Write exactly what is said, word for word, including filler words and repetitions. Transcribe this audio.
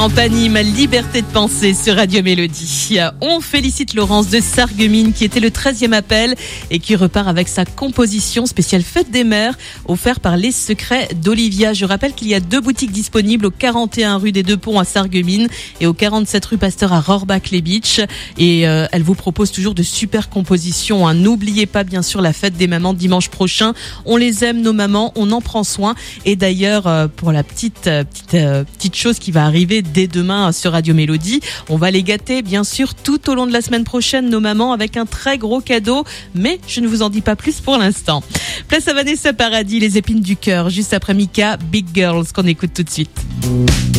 Campagne, ma liberté de penser sur Radio Mélodie. On félicite Laurence de Sarreguemines qui était le treizième appel et qui repart avec sa composition spéciale Fête des Mères offerte par Les Secrets d'Olivia. Je rappelle qu'il y a deux boutiques disponibles au quarante et un rue des Deux Ponts à Sarreguemines et au quarante-sept rue Pasteur à Rohrbach-les-Beach. Et euh, elle vous propose toujours de super compositions. Hein. N'oubliez pas bien sûr la fête des mamans dimanche prochain. On les aime nos mamans, on en prend soin. Et d'ailleurs euh, pour la petite euh, petite euh, petite chose qui va arriver dès demain sur Radio Mélodie. On va les gâter, bien sûr, tout au long de la semaine prochaine, nos mamans, avec un très gros cadeau. Mais je ne vous en dis pas plus pour l'instant. Place à Vanessa Paradis, les épines du cœur, juste après Mika, Big Girls, qu'on écoute tout de suite.